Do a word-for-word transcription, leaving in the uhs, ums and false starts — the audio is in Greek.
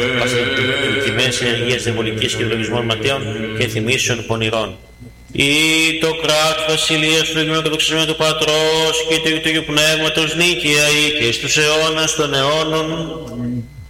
Τιμές ενεργείας διαβολικής και λογισμών ματέων και θυμίσεων πονηρών. Ή το κράτος βασιλείας του Αγίου και το ξεσμένο του Πατρός και του Αγίου Πνεύματος νίκαια ή και στους αιώνας των αιώνων.